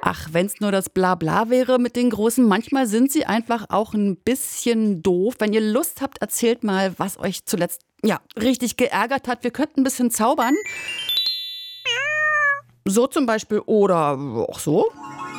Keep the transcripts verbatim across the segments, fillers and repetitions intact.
Ach, wenn es nur das Blabla wäre mit den Großen. Manchmal sind sie einfach auch ein bisschen doof. Wenn ihr Lust habt, erzählt mal, was euch zuletzt ja, richtig geärgert hat. Wir könnten ein bisschen zaubern. So zum Beispiel oder auch so.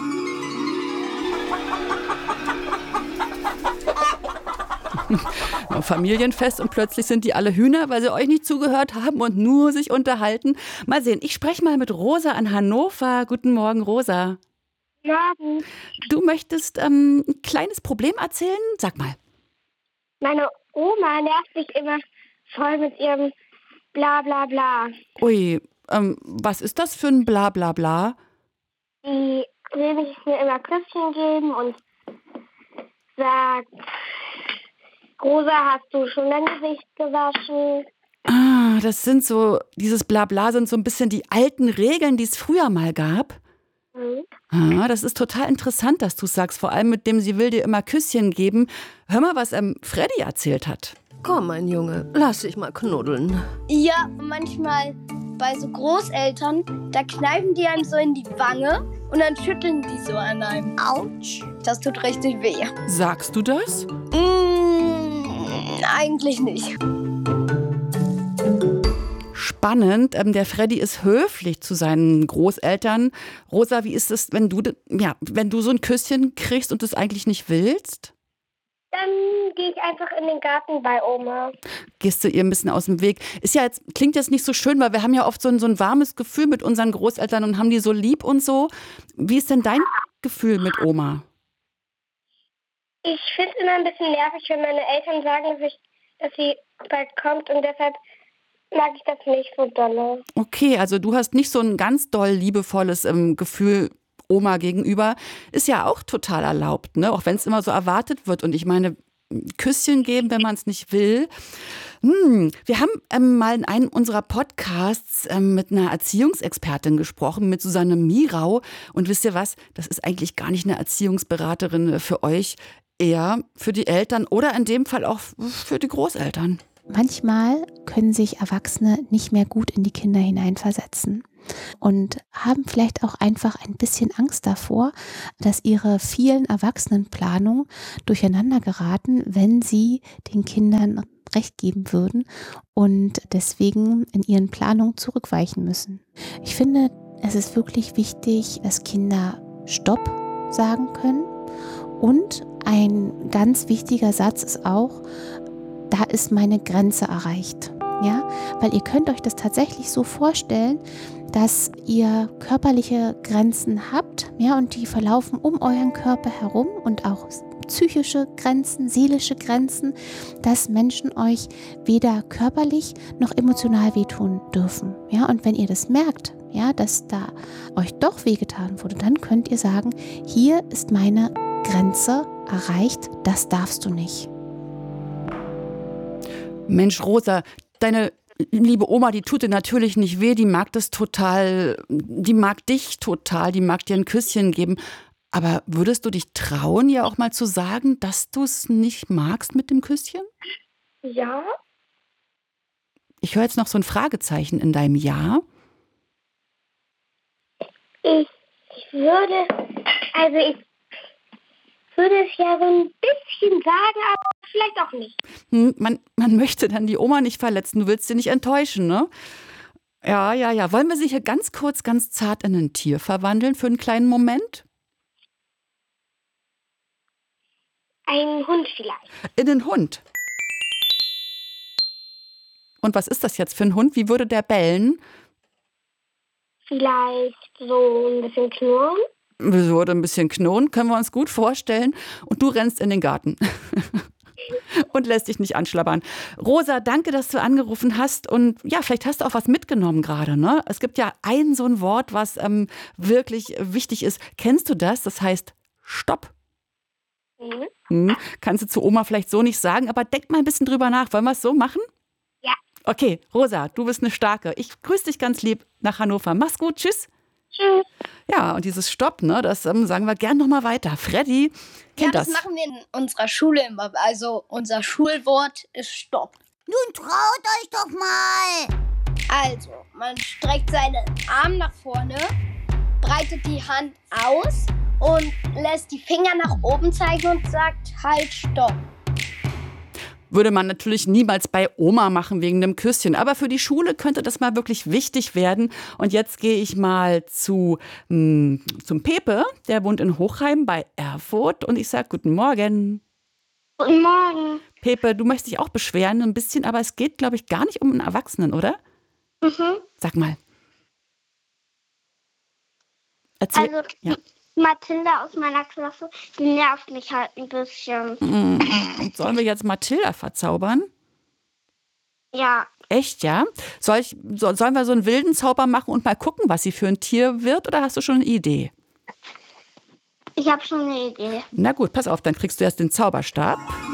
Familienfest und plötzlich sind die alle Hühner, weil sie euch nicht zugehört haben und nur sich unterhalten. Mal sehen, ich spreche mal mit Rosa an Hannover. Guten Morgen, Rosa. Morgen. Du möchtest ähm, ein kleines Problem erzählen? Sag mal. Meine Oma nervt mich immer voll mit ihrem Bla bla bla. Ui, ähm, was ist das für ein Bla bla bla? Die will mich mir immer Küsschen geben und sagt, Rosa, hast du schon dein Gesicht gewaschen? Ah, das sind so, dieses Blabla sind so ein bisschen die alten Regeln, die es früher mal gab. Mhm. Ah, das ist total interessant, dass du sagst, vor allem mit dem, sie will dir immer Küsschen geben. Hör mal, was ähm, Freddy erzählt hat. Komm, mein Junge, lass dich mal knuddeln. Ja, manchmal bei so Großeltern, da kneifen die einem so in die Wange und dann schütteln die so an einem. Autsch, das tut richtig weh. Sagst du das? Mm, eigentlich nicht. Spannend. Ähm, der Freddy ist höflich zu seinen Großeltern. Rosa, wie ist es, wenn du, ja, wenn du so ein Küsschen kriegst und es eigentlich nicht willst? Dann gehe ich einfach in den Garten bei Oma. Gehst du ihr ein bisschen aus dem Weg? Ist ja jetzt, klingt jetzt nicht so schön, weil wir haben ja oft so ein, so ein warmes Gefühl mit unseren Großeltern und haben die so lieb und so. Wie ist denn dein Gefühl mit Oma? Ich finde es immer ein bisschen nervig, wenn meine Eltern sagen, dass, ich, dass sie bald kommt und deshalb mag ich das nicht so dolle. Okay, also du hast nicht so ein ganz doll liebevolles ähm, Gefühl Oma gegenüber. Ist ja auch total erlaubt, ne? Auch wenn es immer so erwartet wird. Und ich meine, Küsschen geben, wenn man es nicht will. Hm, wir haben ähm, mal in einem unserer Podcasts ähm, mit einer Erziehungsexpertin gesprochen, mit Susanne Mirau. Und wisst ihr was? Das ist eigentlich gar nicht eine Erziehungsberaterin für euch, eher für die Eltern oder in dem Fall auch für die Großeltern. Manchmal können sich Erwachsene nicht mehr gut in die Kinder hineinversetzen und haben vielleicht auch einfach ein bisschen Angst davor, dass ihre vielen Erwachsenenplanungen durcheinander geraten, wenn sie den Kindern Recht geben würden und deswegen in ihren Planungen zurückweichen müssen. Ich finde, es ist wirklich wichtig, dass Kinder Stopp sagen können und ein ganz wichtiger Satz ist auch, da ist meine Grenze erreicht. Ja, weil ihr könnt euch das tatsächlich so vorstellen, dass ihr körperliche Grenzen habt, ja, und die verlaufen um euren Körper herum und auch psychische Grenzen, seelische Grenzen, dass Menschen euch weder körperlich noch emotional wehtun dürfen. Ja, und wenn ihr das merkt, ja, dass da euch doch wehgetan wurde, dann könnt ihr sagen, hier ist meine Grenze erreicht, das darfst du nicht. Mensch, Rosa, deine liebe Oma, die tut dir natürlich nicht weh, die mag das total, die mag dich total, die mag dir ein Küsschen geben. Aber würdest du dich trauen, ihr auch mal zu sagen, dass du es nicht magst mit dem Küsschen? Ja. Ich höre jetzt noch so ein Fragezeichen in deinem Ja. Ich würde, also ich würde es ja so ein bisschen sagen, aber vielleicht auch nicht. Hm, man, man möchte dann die Oma nicht verletzen, du willst sie nicht enttäuschen, ne? Ja, ja, ja. Wollen wir sie hier ganz kurz, ganz zart in ein Tier verwandeln für einen kleinen Moment? Ein Hund vielleicht. In einen Hund. Und was ist das jetzt für ein Hund? Wie würde der bellen? Vielleicht so ein bisschen knurren. Würde ein bisschen knurren, können wir uns gut vorstellen. Und du rennst in den Garten und lässt dich nicht anschlabbern. Rosa, danke, dass du angerufen hast. Und ja, vielleicht hast du auch was mitgenommen gerade, ne? Es gibt ja ein so ein Wort, was ähm, wirklich wichtig ist. Kennst du das? Das heißt Stopp. Mhm. Hm, kannst du zu Oma vielleicht so nicht sagen, aber denk mal ein bisschen drüber nach. Wollen wir es so machen? Ja. Okay, Rosa, du bist eine Starke. Ich grüße dich ganz lieb nach Hannover. Mach's gut, tschüss. Tschüss. Ja, und dieses Stopp, ne, das ähm, sagen wir gern nochmal weiter. Freddy kennt Ja, das, das. machen wir in unserer Schule immer. Also unser Schulwort ist Stopp. Nun traut euch doch mal. Also, man streckt seinen Arm nach vorne, breitet breitet die Hand aus und lässt die Finger nach oben zeigen und sagt, halt, stopp. Würde man natürlich niemals bei Oma machen wegen einem Küsschen. Aber für die Schule könnte das mal wirklich wichtig werden. Und jetzt gehe ich mal zu, mh, zum Pepe. Der wohnt in Hochheim bei Erfurt. Und ich sage guten Morgen. Guten Morgen. Pepe, du möchtest dich auch beschweren ein bisschen, aber es geht, glaube ich, gar nicht um einen Erwachsenen, oder? Mhm. Sag mal. Erzähl. Also, ja. Mathilda aus meiner Klasse, die nervt mich halt ein bisschen. Und sollen wir jetzt Mathilda verzaubern? Ja. Echt, ja? Soll ich, so, sollen wir so einen wilden Zauber machen und mal gucken, was sie für ein Tier wird? Oder hast du schon eine Idee? Ich habe schon eine Idee. Na gut, pass auf, dann kriegst du erst den Zauberstab.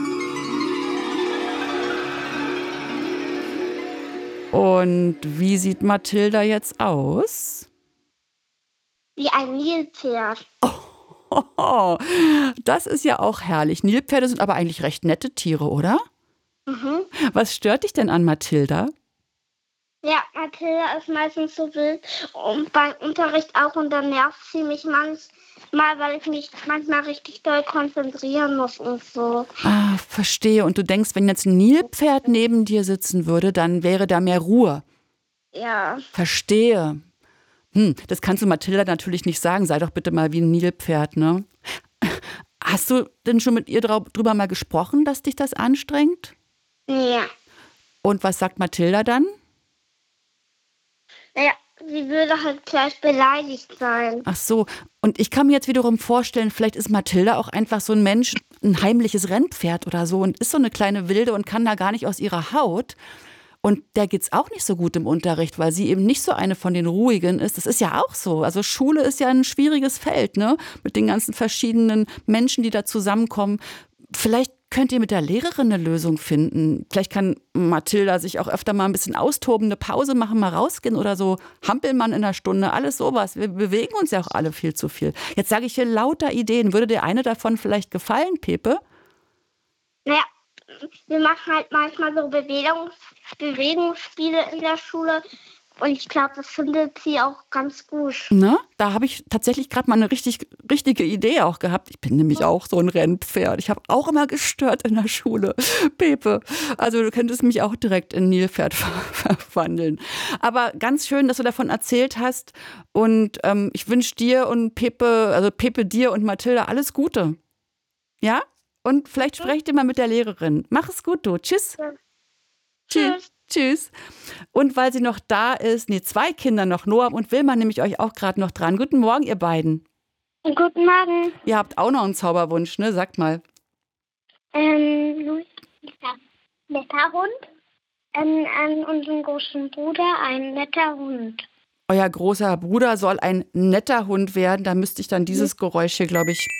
Und wie sieht Mathilda jetzt aus? Wie ein Nilpferd. Oh, das ist ja auch herrlich. Nilpferde sind aber eigentlich recht nette Tiere, oder? Mhm. Was stört dich denn an Mathilda? Ja, Mathilda ist meistens so wild und beim Unterricht auch und dann nervt sie mich manchmal, weil ich mich manchmal richtig doll konzentrieren muss und so. Ah, verstehe. Und du denkst, wenn jetzt ein Nilpferd neben dir sitzen würde, dann wäre da mehr Ruhe. Ja. Verstehe. Hm, das kannst du Mathilda natürlich nicht sagen. Sei doch bitte mal wie ein Nilpferd, ne? Hast du denn schon mit ihr drüber mal gesprochen, dass dich das anstrengt? Ja. Und was sagt Mathilda dann? Naja, sie würde halt gleich beleidigt sein. Ach so, und ich kann mir jetzt wiederum vorstellen, vielleicht ist Mathilda auch einfach so ein Mensch, ein heimliches Rennpferd oder so und ist so eine kleine Wilde und kann da gar nicht aus ihrer Haut. Und der geht's auch nicht so gut im Unterricht, weil sie eben nicht so eine von den Ruhigen ist. Das ist ja auch so. Also Schule ist ja ein schwieriges Feld, ne? Mit den ganzen verschiedenen Menschen, die da zusammenkommen. Vielleicht könnt ihr mit der Lehrerin eine Lösung finden. Vielleicht kann Mathilda sich auch öfter mal ein bisschen austoben, eine Pause machen, mal rausgehen oder so. Hampelmann in einer Stunde, alles sowas. Wir bewegen uns ja auch alle viel zu viel. Jetzt sage ich hier lauter Ideen. Würde dir eine davon vielleicht gefallen, Pepe? Naja, wir machen halt manchmal so Bewegungs Bewegungsspiele in der Schule. Und ich glaube, das findet sie auch ganz gut. Na, da habe ich tatsächlich gerade mal eine richtig, richtige Idee auch gehabt. Ich bin nämlich auch so ein Rennpferd. Ich habe auch immer gestört in der Schule. Pepe, also du könntest mich auch direkt in Nilpferd ver verwandeln. Aber ganz schön, dass du davon erzählt hast. Und ähm, ich wünsche dir und Pepe, also Pepe, dir und Mathilda alles Gute. Ja? Und vielleicht sprecht ihr mal mit der Lehrerin. Mach es gut, du. Tschüss. Ja. Tschüss. Tschüss. Und weil sie noch da ist, nee, zwei Kinder noch, Noah und Wilma, nehme ich euch auch gerade noch dran. Guten Morgen, ihr beiden. Guten Morgen. Ihr habt auch noch einen Zauberwunsch, ne? Sagt mal. Ähm, Luis, netter Hund. Ähm, an unseren großen Bruder ein netter Hund. Euer großer Bruder soll ein netter Hund werden. Da müsste ich dann dieses Geräusch hier, glaube ich.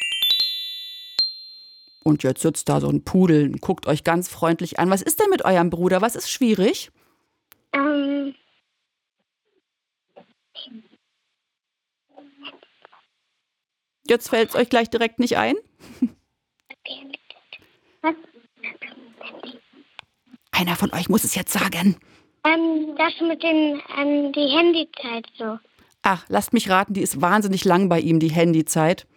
Und jetzt sitzt da so ein Pudel und guckt euch ganz freundlich an. Was ist denn mit eurem Bruder? Was ist schwierig? Ähm. Jetzt fällt es euch gleich direkt nicht ein? Was? Einer von euch muss es jetzt sagen. Ähm, das mit den, ähm, die Handyzeit so. Ach, lasst mich raten, die ist wahnsinnig lang bei ihm, die Handyzeit.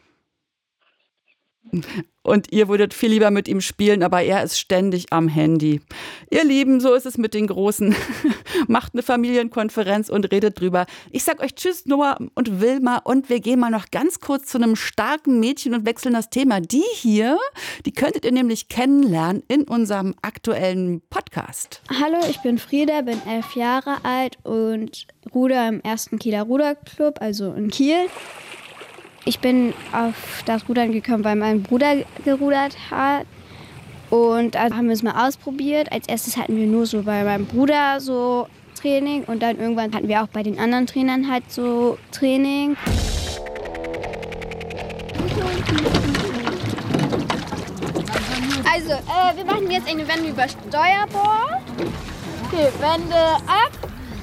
Und ihr würdet viel lieber mit ihm spielen, aber er ist ständig am Handy. Ihr Lieben, so ist es mit den Großen. Macht eine Familienkonferenz und redet drüber. Ich sag euch Tschüss, Noah und Wilma, und wir gehen mal noch ganz kurz zu einem starken Mädchen und wechseln das Thema. Die hier, die könntet ihr nämlich kennenlernen in unserem aktuellen Podcast. Hallo, ich bin Frieda, bin elf Jahre alt und ruder im ersten Kieler Ruderclub, also in Kiel. Ich bin auf das Rudern gekommen, weil mein Bruder gerudert hat. Und da haben wir es mal ausprobiert. Als erstes hatten wir nur so bei meinem Bruder so Training. Und dann irgendwann hatten wir auch bei den anderen Trainern halt so Training. Also, äh, wir machen jetzt eine Wende über Steuerbord. Okay, Wende ab.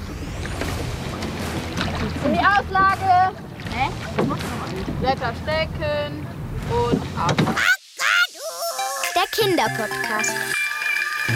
In die Auslage. Hä? Blätter stecken und ab. Der Kinderpodcast.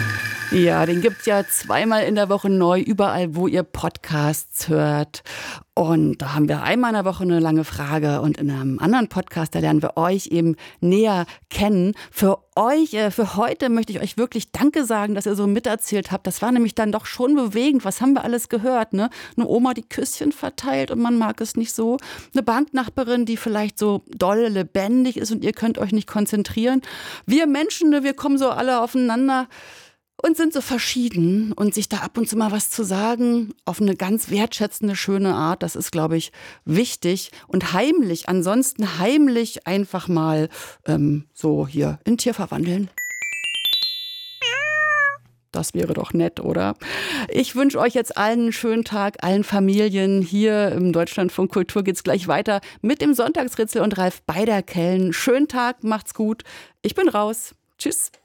Ja, den gibt's ja zweimal in der Woche neu, überall, wo ihr Podcasts hört. Und da haben wir einmal in der Woche eine lange Frage und in einem anderen Podcast, da lernen wir euch eben näher kennen. Für euch, äh, für heute möchte ich euch wirklich Danke sagen, dass ihr so miterzählt habt. Das war nämlich dann doch schon bewegend. Was haben wir alles gehört, ne? Eine Oma, die Küsschen verteilt und man mag es nicht so. Eine Banknachbarin, die vielleicht so doll lebendig ist und ihr könnt euch nicht konzentrieren. Wir Menschen, ne, wir kommen so alle aufeinander und sind so verschieden, und sich da ab und zu mal was zu sagen, auf eine ganz wertschätzende, schöne Art, das ist, glaube ich, wichtig. Und heimlich, ansonsten heimlich einfach mal ähm, so hier in Tier verwandeln. Das wäre doch nett, oder? Ich wünsche euch jetzt allen einen schönen Tag, allen Familien. Hier im Deutschlandfunk Kultur geht's gleich weiter mit dem Sonntagsritzel und Ralf Beiderkellen. Schönen Tag, macht's gut. Ich bin raus. Tschüss.